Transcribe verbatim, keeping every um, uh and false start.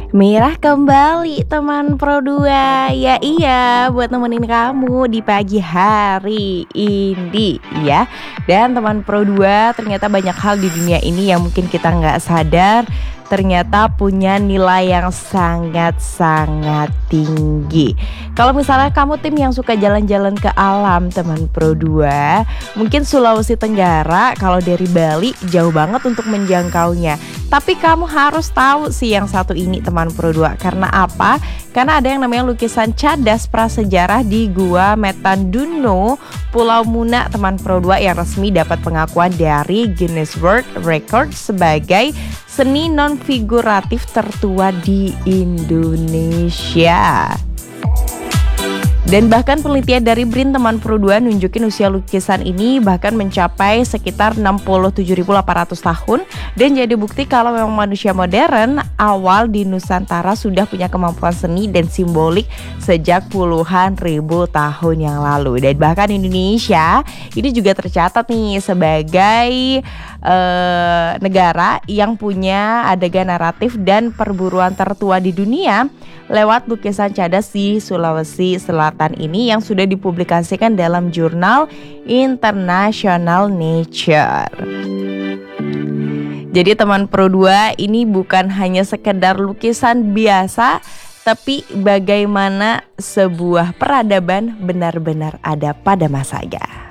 Mirah kembali teman Pro dua. Ya iya, buat nemenin kamu di pagi hari ini ya. Dan teman Pro dua, ternyata banyak hal di dunia ini yang mungkin kita nggak sadar ternyata punya nilai yang sangat-sangat tinggi. Kalau misalnya kamu tim yang suka jalan-jalan ke alam teman Pro dua, mungkin Sulawesi Tenggara kalau dari Bali jauh banget untuk menjangkaunya. Tapi kamu harus tahu sih yang satu ini teman Pro dua. Karena apa? Karena ada yang namanya lukisan cadas prasejarah di Gua Metanduno, Pulau Muna teman Pro dua yang resmi dapat pengakuan dari Guinness World Record sebagai seni non-figuratif tertua di Indonesia. Dan bahkan penelitian dari BRIN teman Pro dua nunjukin usia lukisan ini bahkan mencapai sekitar enam puluh tujuh ribu delapan ratus tahun. Dan jadi bukti kalau memang manusia modern awal di Nusantara sudah punya kemampuan seni dan simbolik sejak puluhan ribu tahun yang lalu. Dan bahkan Indonesia ini juga tercatat nih sebagai uh, negara yang punya adegan naratif dan perburuan tertua di dunia lewat lukisan cadas di Sulawesi Selatan ini yang sudah dipublikasikan dalam jurnal International Nature. Jadi teman Pro dua, ini bukan hanya sekedar lukisan biasa, tapi bagaimana sebuah peradaban benar-benar ada pada masanya.